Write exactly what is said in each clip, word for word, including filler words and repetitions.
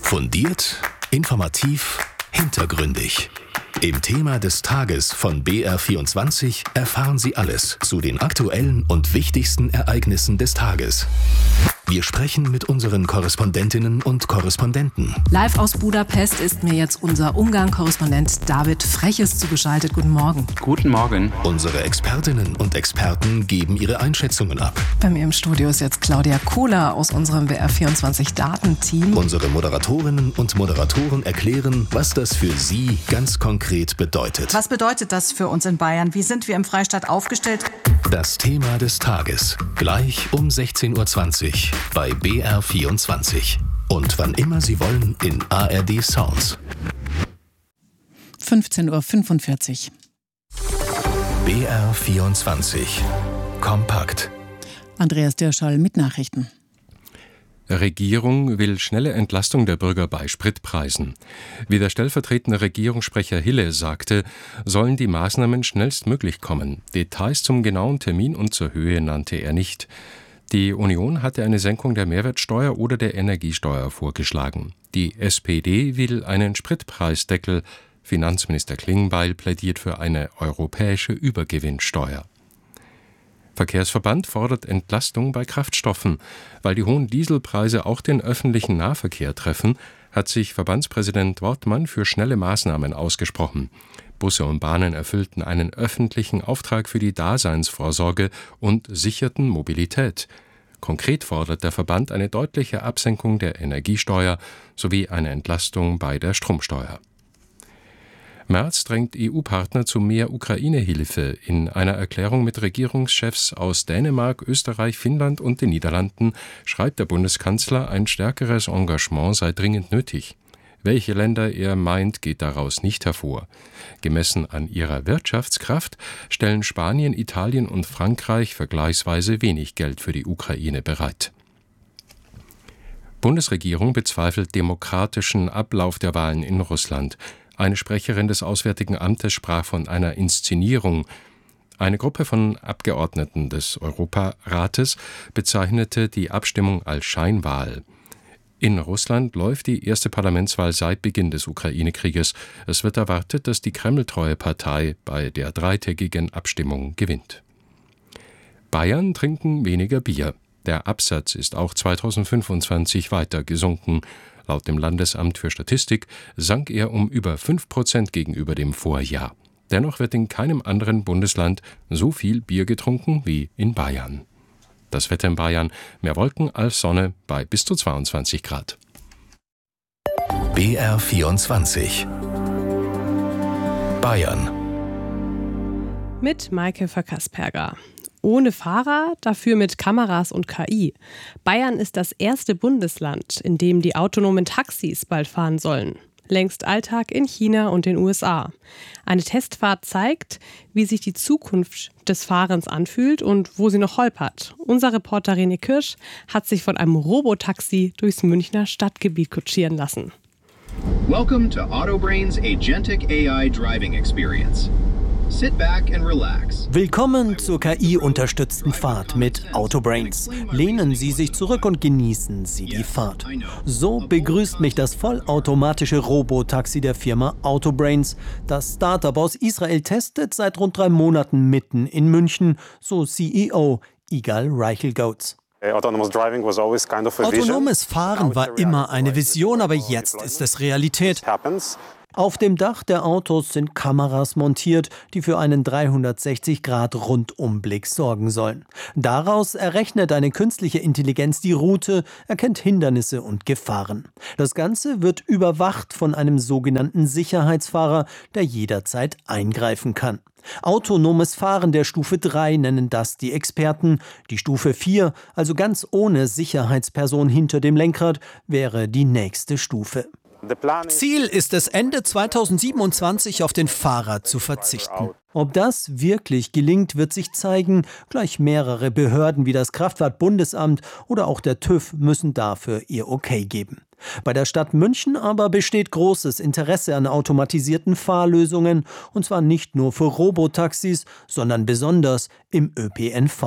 Fundiert, informativ, hintergründig. Im Thema des Tages von B R vierundzwanzig erfahren Sie alles zu den aktuellen und wichtigsten Ereignissen des Tages. Wir sprechen mit unseren Korrespondentinnen und Korrespondenten. Live aus Budapest ist mir jetzt unser Ungarn-Korrespondent David Freches zugeschaltet. Guten Morgen. Guten Morgen. Unsere Expertinnen und Experten geben ihre Einschätzungen ab. Bei mir im Studio ist jetzt Claudia Kohler aus unserem B R vierundzwanzig Datenteam. Unsere Moderatorinnen und Moderatoren erklären, was das für Sie ganz konkret bedeutet. Was bedeutet das für uns in Bayern? Wie sind wir im Freistaat aufgestellt? Das Thema des Tages. Gleich um sechzehn Uhr zwanzig bei B R vierundzwanzig. Und wann immer Sie wollen in A R D Sounds. fünfzehn Uhr fünfundvierzig. B R vierundzwanzig. Kompakt. Andreas Dirschall mit Nachrichten. Regierung will schnelle Entlastung der Bürger bei Spritpreisen. Wie der stellvertretende Regierungssprecher Hille sagte, sollen die Maßnahmen schnellstmöglich kommen. Details zum genauen Termin und zur Höhe nannte er nicht. Die Union hatte eine Senkung der Mehrwertsteuer oder der Energiesteuer vorgeschlagen. Die S P D will einen Spritpreisdeckel. Finanzminister Klingbeil plädiert für eine europäische Übergewinnsteuer. Verkehrsverband fordert Entlastung bei Kraftstoffen. Weil die hohen Dieselpreise auch den öffentlichen Nahverkehr treffen, hat sich Verbandspräsident Wortmann für schnelle Maßnahmen ausgesprochen. Busse und Bahnen erfüllten einen öffentlichen Auftrag für die Daseinsvorsorge und sicherten Mobilität. Konkret fordert der Verband eine deutliche Absenkung der Energiesteuer sowie eine Entlastung bei der Stromsteuer. Merz drängt E U-Partner zu mehr Ukraine-Hilfe. In einer Erklärung mit Regierungschefs aus Dänemark, Österreich, Finnland und den Niederlanden schreibt der Bundeskanzler, ein stärkeres Engagement sei dringend nötig. Welche Länder er meint, geht daraus nicht hervor. Gemessen an ihrer Wirtschaftskraft stellen Spanien, Italien und Frankreich vergleichsweise wenig Geld für die Ukraine bereit. Bundesregierung bezweifelt demokratischen Ablauf der Wahlen in Russland. Eine Sprecherin des Auswärtigen Amtes sprach von einer Inszenierung. Eine Gruppe von Abgeordneten des Europarates bezeichnete die Abstimmung als Scheinwahl. In Russland läuft die erste Parlamentswahl seit Beginn des Ukraine-Krieges. Es wird erwartet, dass die kremltreue Partei bei der dreitägigen Abstimmung gewinnt. Bayern trinken weniger Bier. Der Absatz ist auch zweitausendfünfundzwanzig weiter gesunken. Laut dem Landesamt für Statistik sank er um über fünf Prozent gegenüber dem Vorjahr. Dennoch wird in keinem anderen Bundesland so viel Bier getrunken wie in Bayern. Das Wetter in Bayern, mehr Wolken als Sonne bei bis zu zweiundzwanzig Grad. B R vierundzwanzig. Bayern. Mit Maike Verkasperger. Ohne Fahrer, dafür mit Kameras und K I. Bayern ist das erste Bundesland, in dem die autonomen Taxis bald fahren sollen. Längst Alltag in China und den U S A. Eine Testfahrt zeigt, wie sich die Zukunft des Fahrens anfühlt und wo sie noch holpert. Unser Reporter René Kirsch hat sich von einem Robotaxi durchs Münchner Stadtgebiet kutschieren lassen. Welcome to Autobrains Agentic A I Driving Experience. Sit back and relax. Willkommen zur K I-unterstützten Fahrt mit Autobrains. Lehnen Sie sich zurück und genießen Sie die Fahrt. So begrüßt mich das vollautomatische Robotaxi der Firma Autobrains. Das Startup aus Israel testet seit rund drei Monaten mitten in München, so C E O Igal Reichelgoetz. Autonomes Fahren war immer eine Vision, aber jetzt ist es Realität. Auf dem Dach der Autos sind Kameras montiert, die für einen dreihundertsechzig Grad Rundumblick sorgen sollen. Daraus errechnet eine künstliche Intelligenz die Route, erkennt Hindernisse und Gefahren. Das Ganze wird überwacht von einem sogenannten Sicherheitsfahrer, der jederzeit eingreifen kann. Autonomes Fahren der Stufe drei nennen das die Experten. Die Stufe vier, also ganz ohne Sicherheitsperson hinter dem Lenkrad, wäre die nächste Stufe. Ziel ist es, Ende zweitausendsiebenundzwanzig auf den Fahrer zu verzichten. Ob das wirklich gelingt, wird sich zeigen. Gleich mehrere Behörden wie das Kraftfahrtbundesamt oder auch der TÜV müssen dafür ihr Okay geben. Bei der Stadt München aber besteht großes Interesse an automatisierten Fahrlösungen, und zwar nicht nur für Robotaxis, sondern besonders im Ö P N V.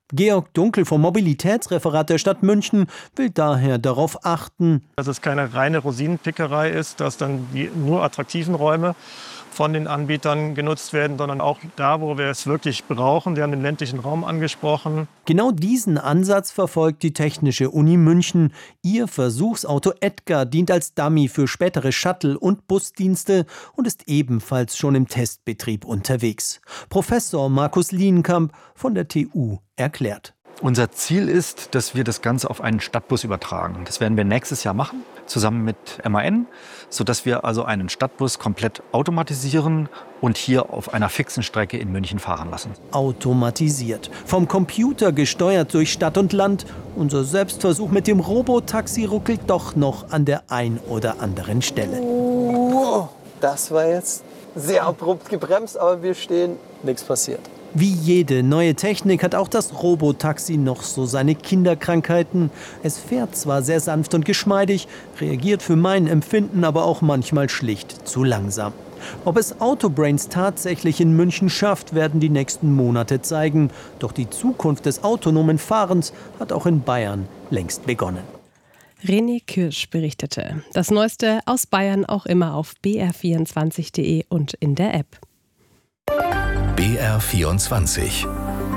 Georg Dunkel vom Mobilitätsreferat der Stadt München will daher darauf achten, dass es keine reine Rosinenpickerei ist, dass dann die nur attraktiven Räume von den Anbietern genutzt werden, sondern auch da, wo wir es wirklich brauchen. Wir haben den ländlichen Raum angesprochen. Genau diesen Ansatz verfolgt die Technische Uni München. Ihr Versuchsauto Edgar dient als Dummy für spätere Shuttle- und Busdienste und ist ebenfalls schon im Testbetrieb unterwegs. Professor Markus Lienkamp von der T U erklärt. Unser Ziel ist, dass wir das Ganze auf einen Stadtbus übertragen. Das werden wir nächstes Jahr machen, zusammen mit M A N, sodass wir also einen Stadtbus komplett automatisieren und hier auf einer fixen Strecke in München fahren lassen. Automatisiert, vom Computer gesteuert durch Stadt und Land. Unser Selbstversuch mit dem Robotaxi ruckelt doch noch an der ein oder anderen Stelle. Oh, das war jetzt sehr abrupt gebremst, aber wir stehen, nichts passiert. Wie jede neue Technik hat auch das Robotaxi noch so seine Kinderkrankheiten. Es fährt zwar sehr sanft und geschmeidig, reagiert für mein Empfinden aber auch manchmal schlicht zu langsam. Ob es Autobrains tatsächlich in München schafft, werden die nächsten Monate zeigen. Doch die Zukunft des autonomen Fahrens hat auch in Bayern längst begonnen. René Kirsch berichtete. Das Neueste aus Bayern auch immer auf b r vierundzwanzig punkt de und in der App. B R vierundzwanzig.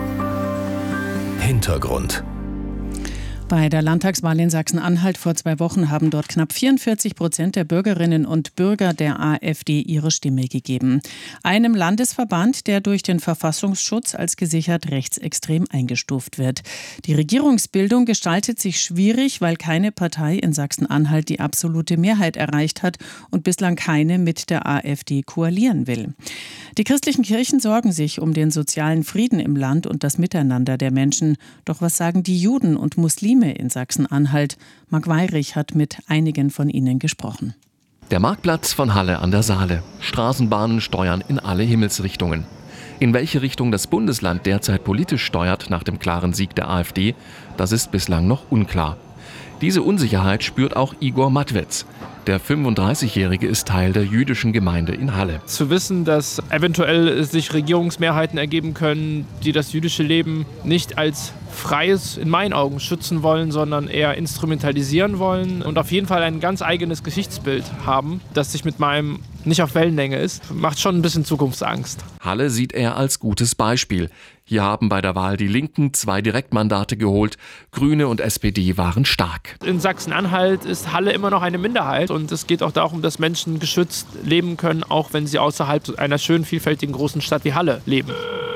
Hintergrund. Bei der Landtagswahl in Sachsen-Anhalt vor zwei Wochen haben dort knapp vierundvierzig Prozent der Bürgerinnen und Bürger der AfD ihre Stimme gegeben. Einem Landesverband, der durch den Verfassungsschutz als gesichert rechtsextrem eingestuft wird. Die Regierungsbildung gestaltet sich schwierig, weil keine Partei in Sachsen-Anhalt die absolute Mehrheit erreicht hat und bislang keine mit der AfD koalieren will. Die christlichen Kirchen sorgen sich um den sozialen Frieden im Land und das Miteinander der Menschen. Doch was sagen die Juden und Muslime in Sachsen-Anhalt? Marc Weyrich hat mit einigen von ihnen gesprochen. Der Marktplatz von Halle an der Saale. Straßenbahnen steuern in alle Himmelsrichtungen. In welche Richtung das Bundesland derzeit politisch steuert nach dem klaren Sieg der AfD, das ist bislang noch unklar. Diese Unsicherheit spürt auch Igor Matwetz. Der fünfunddreißigjährige ist Teil der jüdischen Gemeinde in Halle. Zu wissen, dass eventuell sich Regierungsmehrheiten ergeben können, die das jüdische Leben nicht als freies, in meinen Augen, schützen wollen, sondern eher instrumentalisieren wollen und auf jeden Fall ein ganz eigenes Geschichtsbild haben, das sich mit meinem nicht auf Wellenlänge ist, macht schon ein bisschen Zukunftsangst. Halle sieht er als gutes Beispiel. Hier haben bei der Wahl die Linken zwei Direktmandate geholt. Grüne und S P D waren stark. In Sachsen-Anhalt ist Halle immer noch eine Minderheit und es geht auch darum, dass Menschen geschützt leben können, auch wenn sie außerhalb einer schönen, vielfältigen großen Stadt wie Halle leben.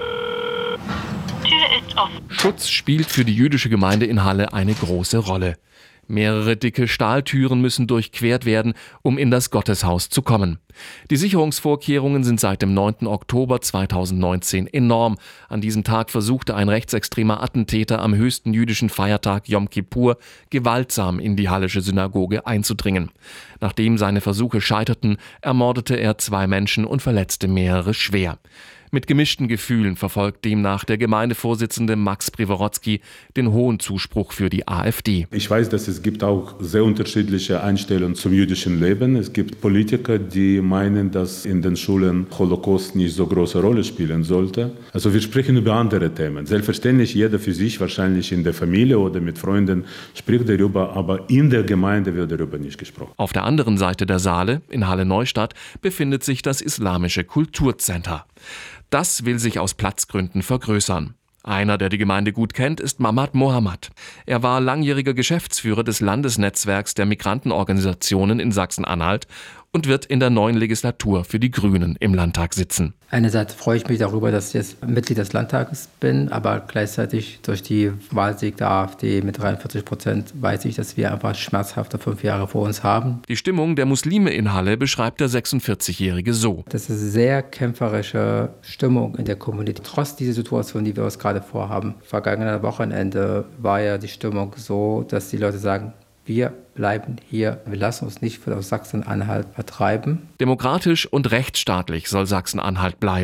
Schutz spielt für die jüdische Gemeinde in Halle eine große Rolle. Mehrere dicke Stahltüren müssen durchquert werden, um in das Gotteshaus zu kommen. Die Sicherungsvorkehrungen sind seit dem neunten Oktober zweitausendneunzehn enorm. An diesem Tag versuchte ein rechtsextremer Attentäter am höchsten jüdischen Feiertag Yom Kippur gewaltsam in die hallische Synagoge einzudringen. Nachdem seine Versuche scheiterten, ermordete er zwei Menschen und verletzte mehrere schwer. Mit gemischten Gefühlen verfolgt demnach der Gemeindevorsitzende Max Priworodzki den hohen Zuspruch für die AfD. Ich weiß, dass es gibt auch sehr unterschiedliche Einstellungen zum jüdischen Leben. Es gibt Politiker, die meinen, dass in den Schulen Holocaust nicht so große Rolle spielen sollte. Also wir sprechen über andere Themen. Selbstverständlich jeder für sich, wahrscheinlich in der Familie oder mit Freunden, spricht darüber, aber in der Gemeinde wird darüber nicht gesprochen. Auf der anderen Seite der Saale, in Halle-Neustadt, befindet sich das Islamische Kulturcenter. Das will sich aus Platzgründen vergrößern. Einer, der die Gemeinde gut kennt, ist Mamad Mohamad. Er war langjähriger Geschäftsführer des Landesnetzwerks der Migrantenorganisationen in Sachsen-Anhalt und wird in der neuen Legislatur für die Grünen im Landtag sitzen. Einerseits freue ich mich darüber, dass ich jetzt Mitglied des Landtages bin, aber gleichzeitig durch die Wahlsieg der AfD mit dreiundvierzig Prozent weiß ich, dass wir einfach schmerzhafte fünf Jahre vor uns haben. Die Stimmung der Muslime in Halle beschreibt der sechsundvierzigjährige so. Das ist eine sehr kämpferische Stimmung in der Community, trotz dieser Situation, die wir uns gerade vorhaben. Vergangenes Wochenende war ja die Stimmung so, dass die Leute sagen, wir bleiben hier, wir lassen uns nicht aus Sachsen-Anhalt vertreiben. Demokratisch und rechtsstaatlich soll Sachsen-Anhalt bleiben.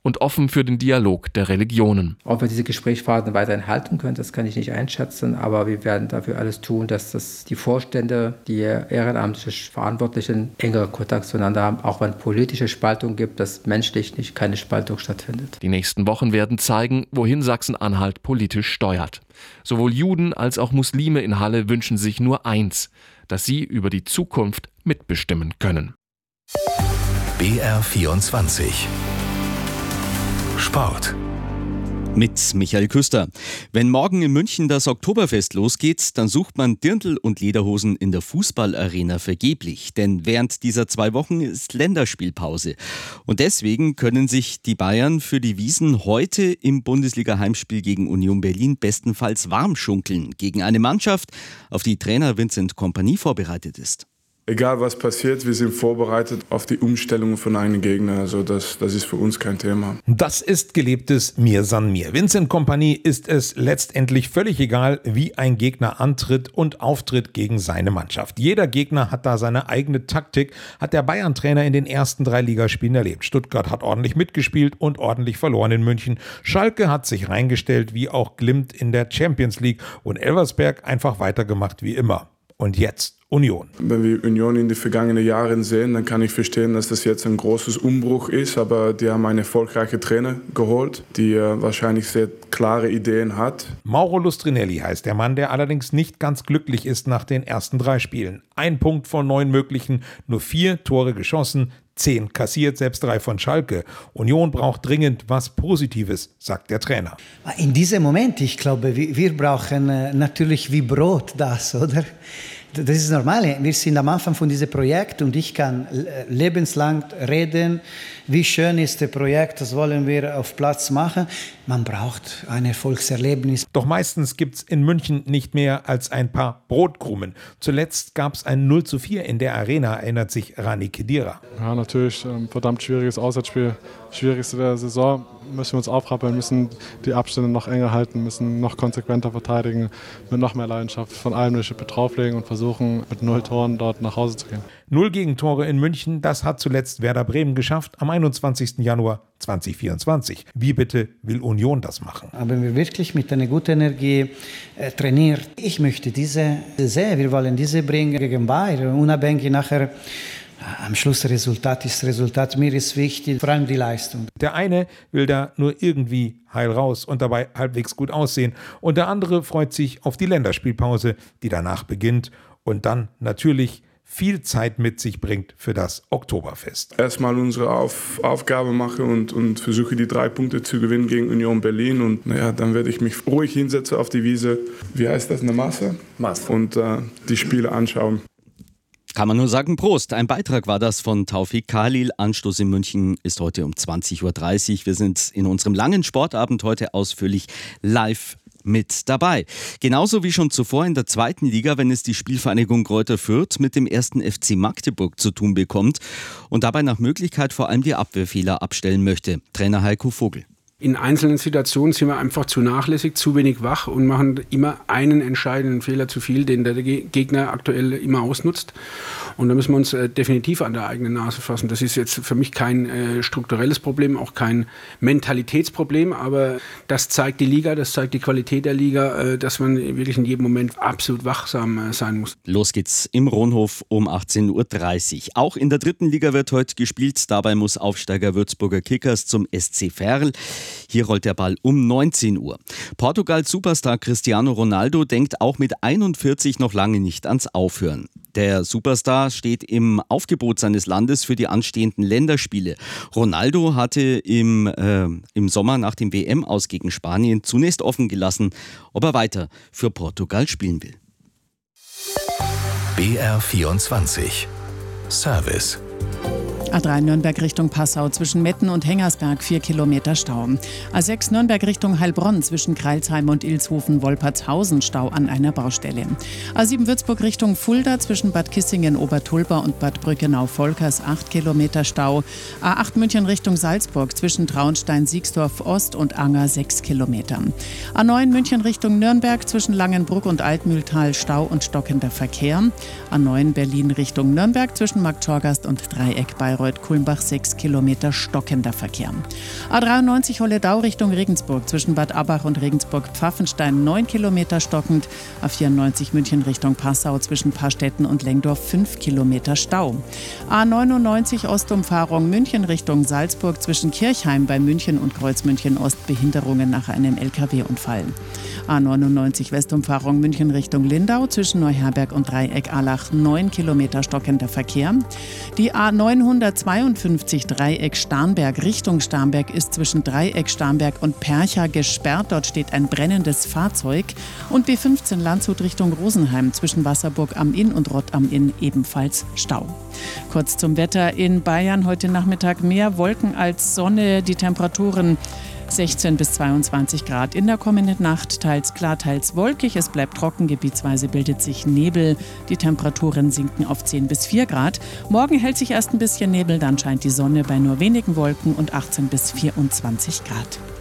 und offen für den Dialog der Religionen. Ob wir diese Gesprächsphasen weiterhin halten können, das kann ich nicht einschätzen, aber wir werden dafür alles tun, dass das die Vorstände, die ehrenamtlichen Verantwortlichen engeren Kontakt zueinander haben, auch wenn politische Spaltung gibt, dass menschlich nicht keine Spaltung stattfindet. Die nächsten Wochen werden zeigen, wohin Sachsen-Anhalt politisch steuert. Sowohl Juden als auch Muslime in Halle wünschen sich nur eins, dass sie über die Zukunft mitbestimmen können. B R vierundzwanzig Sport. Mit Michael Küster. Wenn morgen in München das Oktoberfest losgeht, dann sucht man Dirndl und Lederhosen in der Fußballarena vergeblich. Denn während dieser zwei Wochen ist Länderspielpause. Und deswegen können sich die Bayern für die Wiesn heute im Bundesliga-Heimspiel gegen Union Berlin bestenfalls warm schunkeln. Gegen eine Mannschaft, auf die Trainer Vincent Kompany vorbereitet ist. Egal was passiert, wir sind vorbereitet auf die Umstellung von einem Gegner. Also das, das ist für uns kein Thema. Das ist gelebtes Mir san mir. Vincent Kompany ist es letztendlich völlig egal, wie ein Gegner antritt und auftritt gegen seine Mannschaft. Jeder Gegner hat da seine eigene Taktik, hat der Bayern-Trainer in den ersten drei Ligaspielen erlebt. Stuttgart hat ordentlich mitgespielt und ordentlich verloren in München. Schalke hat sich reingestellt, wie auch Glimt in der Champions League, und Elversberg einfach weitergemacht wie immer. Und jetzt Union. Wenn wir Union in den vergangenen Jahren sehen, dann kann ich verstehen, dass das jetzt ein großes Umbruch ist. Aber die haben einen erfolgreichen Trainer geholt, der wahrscheinlich sehr klare Ideen hat. Mauro Lustrinelli heißt der Mann, der allerdings nicht ganz glücklich ist nach den ersten drei Spielen. Ein Punkt von neun möglichen, nur vier Tore geschossen, zehn kassiert, selbst drei von Schalke. Union braucht dringend was Positives, sagt der Trainer. In diesem Moment, ich glaube, wir brauchen natürlich wie Brot das, oder? Das ist normal. Wir sind am Anfang von diesem Projekt und ich kann lebenslang reden, wie schön ist das Projekt, das wollen wir auf Platz machen. Man braucht ein Erfolgserlebnis. Doch meistens gibt es in München nicht mehr als ein paar Brotkrumen. Zuletzt gab es ein null zu vier in der Arena, erinnert sich Rani Khedira. Ja, natürlich ein verdammt schwieriges Auswärtsspiel. Schwierigste der Saison. Müssen wir uns aufrappeln, müssen die Abstände noch enger halten, müssen noch konsequenter verteidigen, mit noch mehr Leidenschaft von allem eine Schippe drauflegen und versuchen, mit null Toren dort nach Hause zu gehen. Null Gegentore in München, das hat zuletzt Werder Bremen geschafft am einundzwanzigsten Januar zweitausendvierundzwanzig. Wie bitte will Union das machen? Aber wir wirklich mit einer guten Energie äh, trainiert. Ich möchte diese sehen, wir wollen diese bringen gegen Bayern, unabhängig nachher. Am Schluss das Resultat ist das Resultat, mir ist wichtig, vor allem die Leistung. Der eine will da nur irgendwie heil raus und dabei halbwegs gut aussehen. Und der andere freut sich auf die Länderspielpause, die danach beginnt und dann natürlich viel Zeit mit sich bringt für das Oktoberfest. Erstmal unsere Auf- Aufgabe machen und, und versuche die drei Punkte zu gewinnen gegen Union Berlin. Und naja, dann werde ich mich ruhig hinsetzen auf die Wiese. Wie heißt das, eine Masse? Masse. Und äh, die Spiele anschauen. Kann man nur sagen, Prost. Ein Beitrag war das von Taufik Khalil. Anstoß in München ist heute um zwanzig Uhr dreißig. Wir sind in unserem langen Sportabend heute ausführlich live mit dabei. Genauso wie schon zuvor in der zweiten Liga, wenn es die Spielvereinigung Greuther Fürth mit dem ersten F C Magdeburg zu tun bekommt und dabei nach Möglichkeit vor allem die Abwehrfehler abstellen möchte. Trainer Heiko Vogel. In einzelnen Situationen sind wir einfach zu nachlässig, zu wenig wach und machen immer einen entscheidenden Fehler zu viel, den der Gegner aktuell immer ausnutzt. Und da müssen wir uns äh, definitiv an der eigenen Nase fassen. Das ist jetzt für mich kein äh, strukturelles Problem, auch kein Mentalitätsproblem, aber das zeigt die Liga, das zeigt die Qualität der Liga, äh, dass man wirklich in jedem Moment absolut wachsam äh, sein muss. Los geht's im Ronhof um achtzehn Uhr dreißig. Auch in der dritten Liga wird heute gespielt. Dabei muss Aufsteiger Würzburger Kickers zum S C Verl. Hier rollt der Ball um neunzehn Uhr. Portugals Superstar Cristiano Ronaldo denkt auch mit einundvierzig noch lange nicht ans Aufhören. Der Superstar steht im Aufgebot seines Landes für die anstehenden Länderspiele. Ronaldo hatte im, äh, im Sommer nach dem W M-Aus gegen Spanien zunächst offen gelassen, ob er weiter für Portugal spielen will. B R vierundzwanzig Service. A drei Nürnberg Richtung Passau zwischen Metten und Hengersberg vier Kilometer Stau. A sechs Nürnberg Richtung Heilbronn zwischen Kreilsheim und Ilshofen-Wolpertshausen Stau an einer Baustelle. A sieben Würzburg Richtung Fulda zwischen Bad Kissingen-Obertulba und Bad Brückenau-Volkers acht Kilometer Stau. A acht München Richtung Salzburg zwischen Traunstein-Siegsdorf-Ost und Anger sechs Kilometer. A neun München Richtung Nürnberg zwischen Langenbruck und Altmühltal Stau und stockender Verkehr. A neun Berlin Richtung Nürnberg zwischen Marktschorgast und Dreieck Bayreuth Bayreuth-Kulmbach sechs Kilometer stockender Verkehr. A dreiundneunzig Holledau Richtung Regensburg zwischen Bad Abbach und Regensburg-Pfaffenstein neun Kilometer stockend. A vierundneunzig München Richtung Passau zwischen Paarstetten und Lengdorf fünf Kilometer Stau. A neunundneunzig Ostumfahrung München Richtung Salzburg zwischen Kirchheim bei München und Kreuzmünchen Ost Behinderungen nach einem L K W-Unfall. A neunundneunzig Westumfahrung München Richtung Lindau zwischen Neuherberg und Dreieck-Allach neun Kilometer stockender Verkehr. Die A neunhundertzweiundfünfzig Dreieck-Starnberg Richtung Starnberg ist zwischen Dreieck-Starnberg und Percha gesperrt. Dort steht ein brennendes Fahrzeug. Und B fünfzehn Landshut Richtung Rosenheim zwischen Wasserburg am Inn und Rott am Inn ebenfalls Stau. Kurz zum Wetter in Bayern. Heute Nachmittag mehr Wolken als Sonne. Die Temperaturen sechzehn bis zweiundzwanzig Grad. In der kommenden Nacht teils klar, teils wolkig. Es bleibt trocken, gebietsweise bildet sich Nebel. Die Temperaturen sinken auf zehn bis vier Grad. Morgen hält sich erst ein bisschen Nebel, dann scheint die Sonne bei nur wenigen Wolken und achtzehn bis vierundzwanzig Grad.